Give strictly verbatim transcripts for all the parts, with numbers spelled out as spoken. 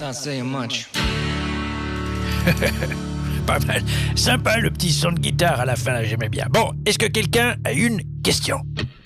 not saying much. Pas mal. Sympa le petit son de guitare à la fin, là, j'aimais bien. Bon, est-ce que quelqu'un a une question?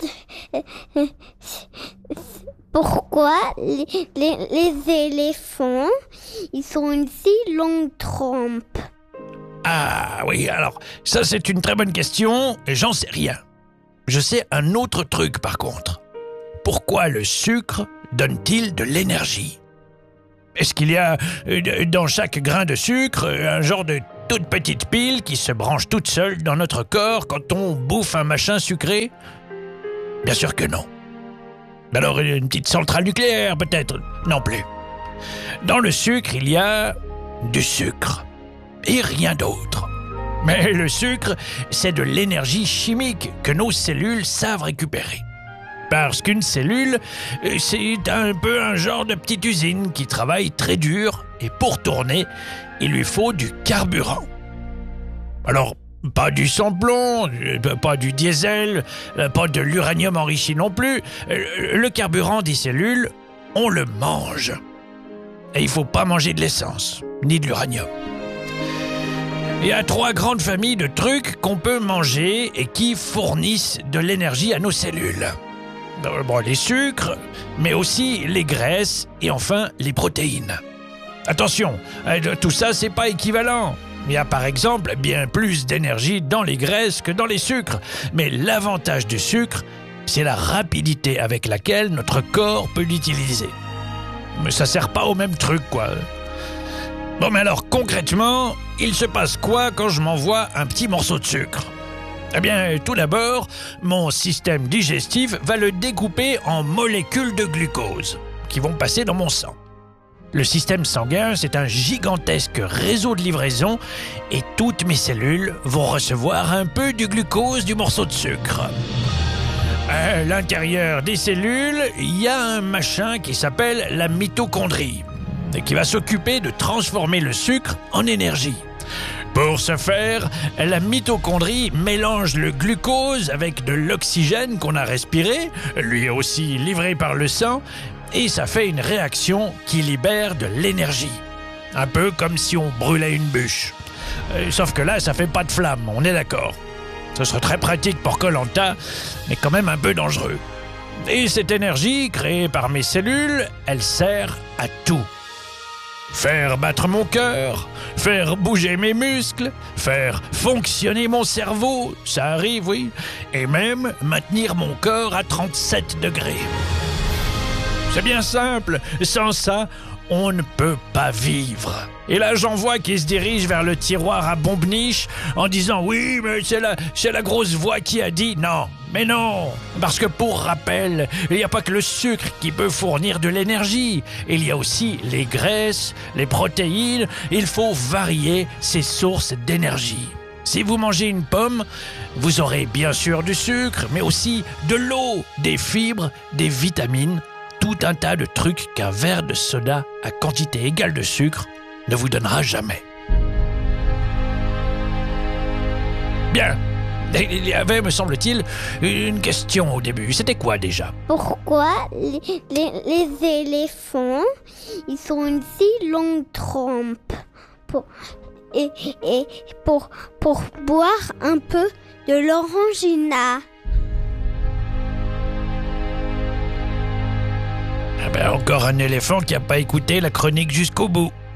Pourquoi les, les, les éléphants, ils ont une si longue trompe? Ah oui, alors, ça c'est une très bonne question, et j'en sais rien. Je sais un autre truc par contre. Pourquoi le sucre donne-t-il de l'énergie? Est-ce qu'il y a euh, dans chaque grain de sucre un genre de toute petite pile qui se branche toute seule dans notre corps quand on bouffe un machin sucré? Bien sûr que non. Alors une petite centrale nucléaire peut-être? Non plus. Dans le sucre, il y a du sucre et rien d'autre. Mais le sucre, c'est de l'énergie chimique que nos cellules savent récupérer. Parce qu'une cellule, c'est un peu un genre de petite usine qui travaille très dur et pour tourner, il lui faut du carburant. Alors, pas du sans-plomb, pas du diesel, pas de l'uranium enrichi non plus. Le carburant des cellules, on le mange. Et il faut pas manger de l'essence, ni de l'uranium. Il y a trois grandes familles de trucs qu'on peut manger et qui fournissent de l'énergie à nos cellules. Bon, les sucres, mais aussi les graisses et enfin les protéines. Attention, tout ça c'est pas équivalent. Il y a par exemple bien plus d'énergie dans les graisses que dans les sucres. Mais l'avantage du sucre, c'est la rapidité avec laquelle notre corps peut l'utiliser. Mais ça sert pas au même truc, quoi. Bon, mais alors concrètement, il se passe quoi quand je m'envoie un petit morceau de sucre? Eh bien, tout d'abord, mon système digestif va le découper en molécules de glucose qui vont passer dans mon sang. Le système sanguin, c'est un gigantesque réseau de livraison et toutes mes cellules vont recevoir un peu du glucose du morceau de sucre. À l'intérieur des cellules, il y a un machin qui s'appelle la mitochondrie et qui va s'occuper de transformer le sucre en énergie. Pour ce faire, la mitochondrie mélange le glucose avec de l'oxygène qu'on a respiré, lui aussi livré par le sang, et ça fait une réaction qui libère de l'énergie. Un peu comme si on brûlait une bûche. Euh, sauf que là, ça fait pas de flamme, on est d'accord. Ce serait très pratique pour Koh-Lanta, mais quand même un peu dangereux. Et cette énergie, créée par mes cellules, elle sert à tout. Faire battre mon cœur, faire bouger mes muscles, faire fonctionner mon cerveau, ça arrive, oui, et même maintenir mon corps à trente-sept degrés. C'est bien simple, sans ça, on ne peut pas vivre. Et là, j'en vois qui se dirige vers le tiroir à bombe-niche en disant « Oui, mais c'est la, c'est la grosse voix qui a dit... » Non, mais non, parce que pour rappel, il n'y a pas que le sucre qui peut fournir de l'énergie. Il y a aussi les graisses, les protéines. Il faut varier ces sources d'énergie. Si vous mangez une pomme, vous aurez bien sûr du sucre, mais aussi de l'eau, des fibres, des vitamines, tout un tas de trucs qu'un verre de soda à quantité égale de sucre ne vous donnera jamais. Bien. Il y avait, me semble-t-il, une question au début. C'était quoi déjà? Pourquoi les, les, les éléphants, ils ont une si longue trompe pour, et, et pour, pour boire un peu de l'orangina? Ah ben, encore un éléphant qui n'a pas écouté la chronique jusqu'au bout.